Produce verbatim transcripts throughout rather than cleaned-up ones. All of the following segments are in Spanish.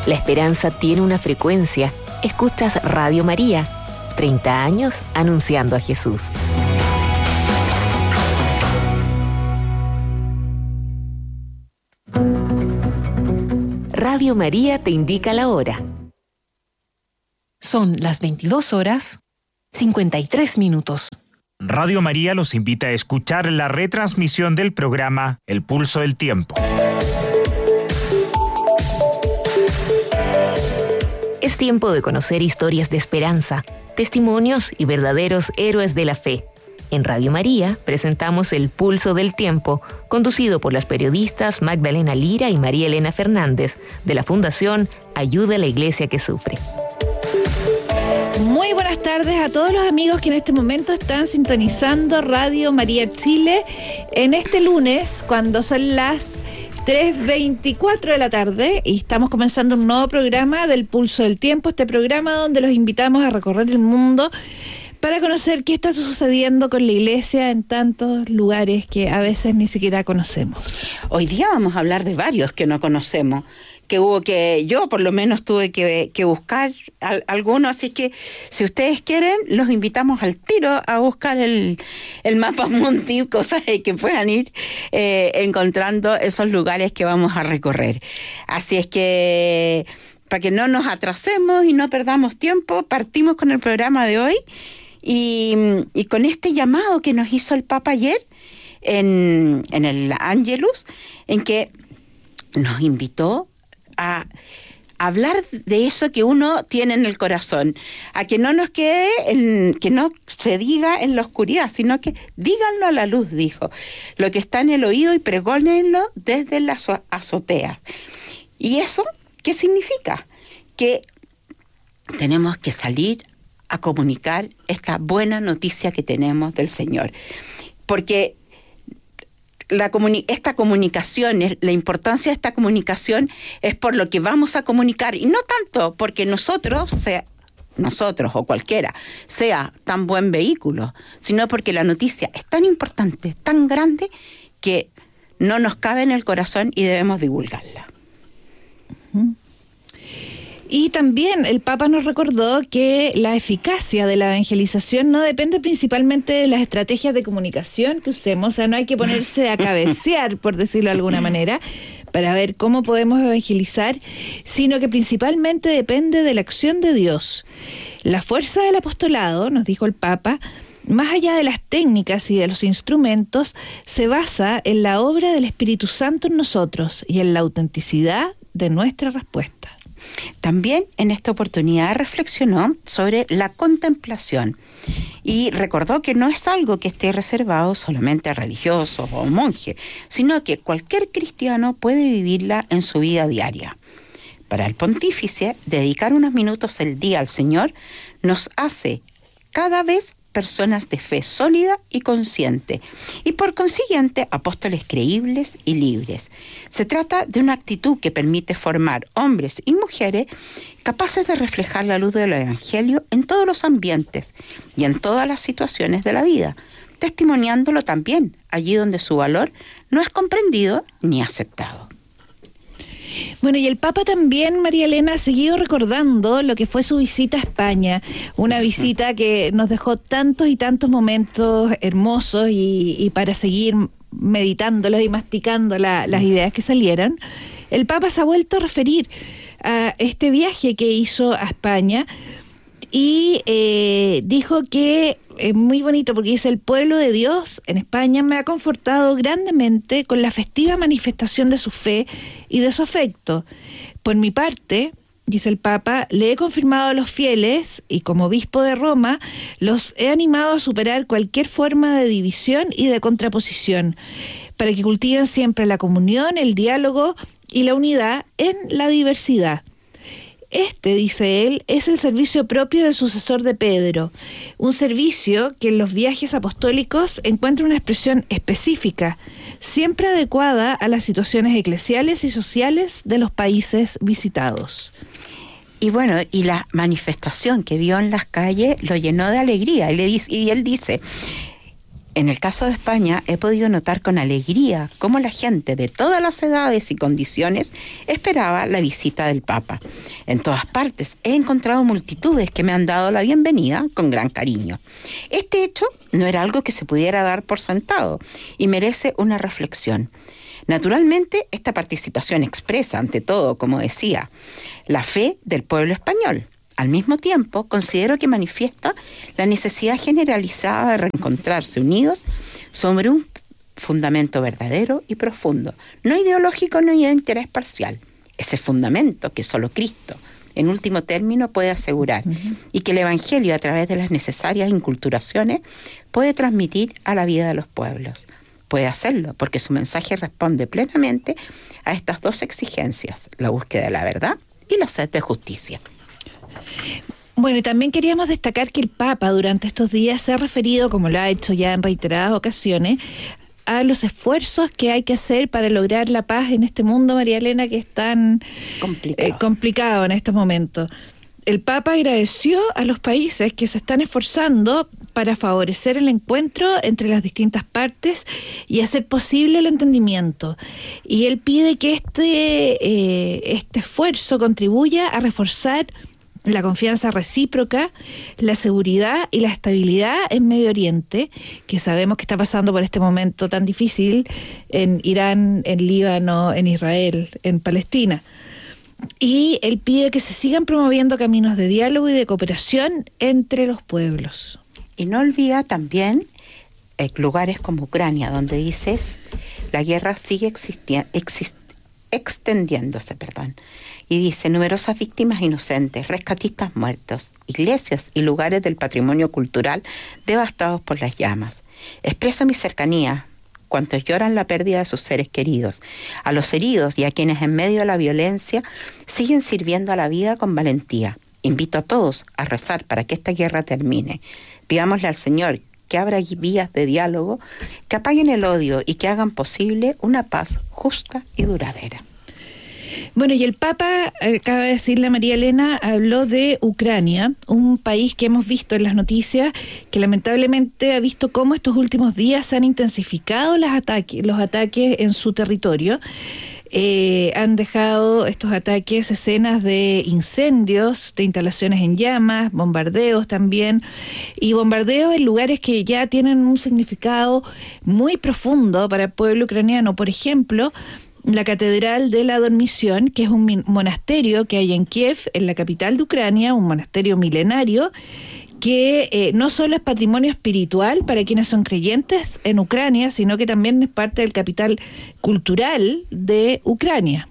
La esperanza tiene una frecuencia. Escuchas Radio María, treinta años anunciando a Jesús. Radio María te indica la hora. Son las veintidós horas, cincuenta y tres minutos. Radio María los invita a escuchar la retransmisión del programa El Pulso del Tiempo. Es tiempo de conocer historias de esperanza, testimonios y verdaderos héroes de la fe. En Radio María presentamos El Pulso del Tiempo, conducido por las periodistas Magdalena Lira y María Elena Fernández, de la Fundación Ayuda a la Iglesia que Sufre. Muy buenas tardes a todos los amigos que en este momento están sintonizando Radio María Chile en este lunes, cuando son las tres veinticuatro de la tarde y estamos comenzando un nuevo programa del Pulso del Tiempo, este programa donde los invitamos a recorrer el mundo para conocer qué está sucediendo con la iglesia en tantos lugares que a veces ni siquiera conocemos. Hoy día vamos a hablar de varios que no conocemos, que hubo que, yo por lo menos tuve que, que buscar al, algunos, así que si ustedes quieren, los invitamos al tiro a buscar el, el mapa mundi, cosas que puedan ir eh, encontrando esos lugares que vamos a recorrer. Así es que, para que no nos atrasemos y no perdamos tiempo, partimos con el programa de hoy y, y con este llamado que nos hizo el Papa ayer en, en el Angelus, en que nos invitó a hablar de eso que uno tiene en el corazón, a que no nos quede, en, que no se diga en la oscuridad, sino que díganlo a la luz, dijo, lo que está en el oído y pregónenlo desde la azotea. ¿Y eso qué significa? Que tenemos que salir a comunicar esta buena noticia que tenemos del Señor, porque La comuni- esta comunicación, es, la importancia de esta comunicación es por lo que vamos a comunicar, y no tanto porque nosotros, sea, nosotros o cualquiera, sea tan buen vehículo, sino porque la noticia es tan importante, tan grande, que no nos cabe en el corazón y debemos divulgarla. Uh-huh. Y también el Papa nos recordó que la eficacia de la evangelización no depende principalmente de las estrategias de comunicación que usemos, o sea, no hay que ponerse a cabecear, por decirlo de alguna manera, para ver cómo podemos evangelizar, sino que principalmente depende de la acción de Dios. La fuerza del apostolado, nos dijo el Papa, más allá de las técnicas y de los instrumentos, se basa en la obra del Espíritu Santo en nosotros y en la autenticidad de nuestra respuesta. También en esta oportunidad reflexionó sobre la contemplación y recordó que no es algo que esté reservado solamente a religiosos o monjes, sino que cualquier cristiano puede vivirla en su vida diaria. Para el pontífice, dedicar unos minutos al día al Señor nos hace cada vez personas de fe sólida y consciente, y por consiguiente apóstoles creíbles y libres. Se trata de una actitud que permite formar hombres y mujeres capaces de reflejar la luz del Evangelio en todos los ambientes y en todas las situaciones de la vida, testimoniándolo también allí donde su valor no es comprendido ni aceptado. Bueno, y el Papa también, María Elena, ha seguido recordando lo que fue su visita a España, una visita que nos dejó tantos y tantos momentos hermosos y, y para seguir meditándolos y masticando la, las ideas que salieron. El Papa se ha vuelto a referir a este viaje que hizo a España y eh, dijo que es muy bonito porque dice: el pueblo de Dios en España me ha confortado grandemente con la festiva manifestación de su fe y de su afecto. Por mi parte, dice el Papa, le he confirmado a los fieles y como obispo de Roma los he animado a superar cualquier forma de división y de contraposición, para que cultiven siempre la comunión, el diálogo y la unidad en la diversidad. Este, dice él, es el servicio propio del sucesor de Pedro, un servicio que en los viajes apostólicos encuentra una expresión específica, siempre adecuada a las situaciones eclesiales y sociales de los países visitados. Y bueno, y la manifestación que vio en las calles lo llenó de alegría, y, le dice, y él dice, En el caso de España, he podido notar con alegría cómo la gente de todas las edades y condiciones esperaba la visita del Papa. En todas partes he encontrado multitudes que me han dado la bienvenida con gran cariño. Este hecho no era algo que se pudiera dar por sentado y merece una reflexión. Naturalmente, esta participación expresa, ante todo, como decía, la fe del pueblo español. Al mismo tiempo, considero que manifiesta la necesidad generalizada de reencontrarse unidos sobre un fundamento verdadero y profundo, no ideológico ni de interés parcial. Ese fundamento que solo Cristo, en último término, puede asegurar, uh-huh. y que el Evangelio, a través de las necesarias inculturaciones, puede transmitir a la vida de los pueblos. Puede hacerlo porque su mensaje responde plenamente a estas dos exigencias, la búsqueda de la verdad y la sed de justicia. Bueno, y también queríamos destacar que el Papa durante estos días se ha referido, como lo ha hecho ya en reiteradas ocasiones, a los esfuerzos que hay que hacer para lograr la paz en este mundo, María Elena, que es tan complicado, eh, complicado en estos momentos. El Papa agradeció a los países que se están esforzando para favorecer el encuentro entre las distintas partes y hacer posible el entendimiento. Y él pide que este, eh, este esfuerzo contribuya a reforzar la confianza recíproca, la seguridad y la estabilidad en Medio Oriente, que sabemos que está pasando por este momento tan difícil en Irán, en Líbano, en Israel, en Palestina. Y él pide que se sigan promoviendo caminos de diálogo y de cooperación entre los pueblos. Y no olvida también eh, lugares como Ucrania, donde dices la guerra sigue existi- exist- extendiéndose, perdón. Y dice, numerosas víctimas inocentes, rescatistas muertos, iglesias y lugares del patrimonio cultural devastados por las llamas. Expreso mi cercanía, cuantos lloran la pérdida de sus seres queridos, a los heridos y a quienes en medio de la violencia siguen sirviendo a la vida con valentía. Invito a todos a rezar para que esta guerra termine. Pidámosle al Señor que abra vías de diálogo, que apaguen el odio y que hagan posible una paz justa y duradera. Bueno, y el Papa, acaba de decirle a María Elena, habló de Ucrania, un país que hemos visto en las noticias, que lamentablemente ha visto cómo estos últimos días se han intensificado los ataques, los ataques en su territorio. Eh, han dejado estos ataques escenas de incendios, de instalaciones en llamas, bombardeos también, y bombardeos en lugares que ya tienen un significado muy profundo para el pueblo ucraniano. Por ejemplo, la Catedral de la Dormición, que es un monasterio que hay en Kiev, en la capital de Ucrania, un monasterio milenario, que eh, no solo es patrimonio espiritual para quienes son creyentes en Ucrania, sino que también es parte del capital cultural de Ucrania.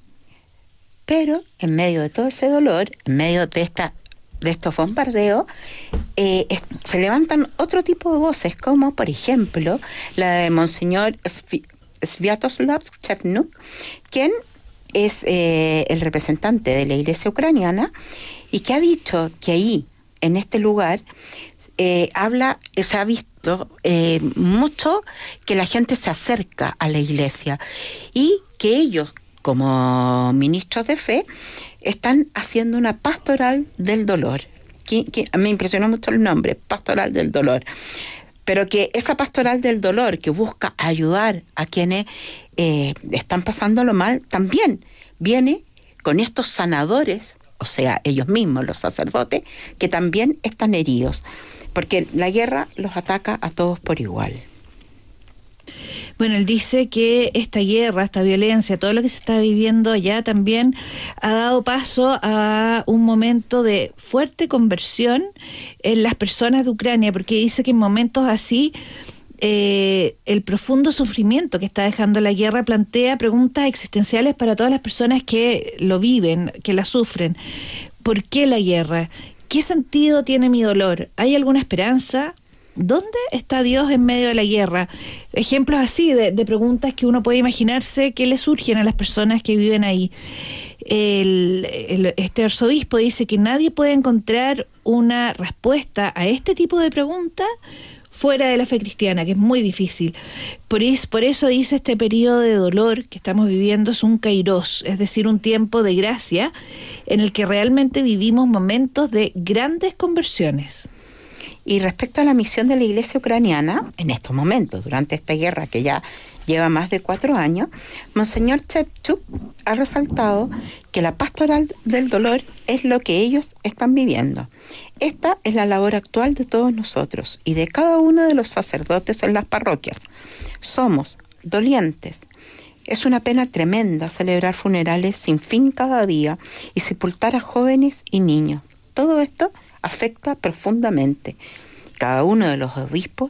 Pero en medio de todo ese dolor, en medio de esta de estos bombardeos, eh, es, se levantan otro tipo de voces, como por ejemplo la de Monseñor Svi- Sviatoslav Chernuk, quien es eh, el representante de la Iglesia ucraniana y que ha dicho que ahí, en este lugar, eh, habla, se ha visto eh, mucho que la gente se acerca a la Iglesia y que ellos, como ministros de fe, están haciendo una pastoral del dolor. Que, que me impresionó mucho el nombre, pastoral del dolor. Pero que esa pastoral del dolor que busca ayudar a quienes eh, están pasándolo mal, también viene con estos sanadores, o sea, ellos mismos, los sacerdotes, que también están heridos, porque la guerra los ataca a todos por igual. Bueno, él dice que esta guerra, esta violencia, todo lo que se está viviendo allá también ha dado paso a un momento de fuerte conversión en las personas de Ucrania, porque dice que en momentos así eh, el profundo sufrimiento que está dejando la guerra plantea preguntas existenciales para todas las personas que lo viven, que la sufren. ¿Por qué la guerra? ¿Qué sentido tiene mi dolor? ¿Hay alguna esperanza? ¿Dónde está Dios en medio de la guerra? Ejemplos así de, de preguntas que uno puede imaginarse que le surgen a las personas que viven ahí. El, el, este arzobispo dice que nadie puede encontrar una respuesta a este tipo de preguntas fuera de la fe cristiana, que es muy difícil. Por, es, por eso dice este periodo de dolor que estamos viviendo es un kairos, es decir, un tiempo de gracia en el que realmente vivimos momentos de grandes conversiones. Y respecto a la misión de la Iglesia ucraniana, en estos momentos, durante esta guerra que ya lleva más de cuatro años, Monseñor Shevchuk ha resaltado que la pastoral del dolor es lo que ellos están viviendo. Esta es la labor actual de todos nosotros y de cada uno de los sacerdotes en las parroquias. Somos dolientes. Es una pena tremenda celebrar funerales sin fin cada día y sepultar a jóvenes y niños. Todo esto afecta profundamente. Cada uno de los obispos